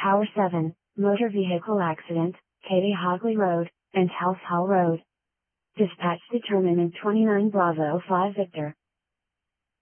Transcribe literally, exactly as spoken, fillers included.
Tower seven, Motor Vehicle Accident, Katie Hogley Road, and House Hall Road. Dispatch determinant twenty-nine Bravo five Victor.